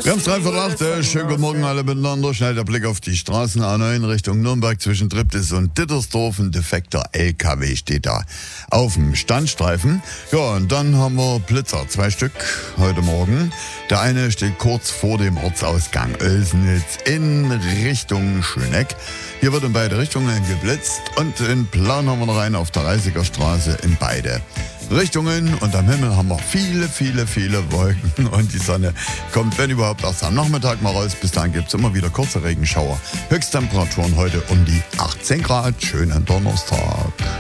Wir haben es 3:08. Schönen guten Morgen alle miteinander. Schnell der Blick auf die Straßen A9 Richtung Nürnberg zwischen Triptis und Dittersdorf. Ein defekter LKW steht da auf dem Standstreifen. Ja, und dann haben wir Blitzer, 2 Stück heute Morgen. Der eine steht kurz vor dem Ortsausgang Oelsnitz in Richtung Schöneck. Hier wird in beide Richtungen geblitzt und in Plan haben wir noch einen auf der Reisiger Straße in beide Richtungen. Und am Himmel haben wir viele Wolken und die Sonne kommt, wenn überhaupt, erst am Nachmittag mal raus. Bis dahin gibt es immer wieder kurze Regenschauer. Höchsttemperaturen heute um die 18 Grad. Schönen Donnerstag.